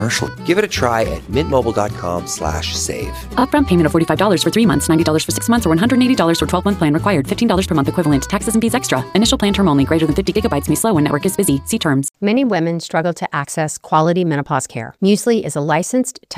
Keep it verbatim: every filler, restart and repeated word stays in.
Give it a try at mintmobile.com slash save. Upfront payment of forty-five dollars for three months, ninety dollars for six months, or one hundred eighty dollars for twelve-month plan required. fifteen dollars per month equivalent. Taxes and fees extra. Initial plan term only. Greater than fifty gigabytes may slow when network is busy. See terms. Many women struggle to access quality menopause care. Muesli is a licensed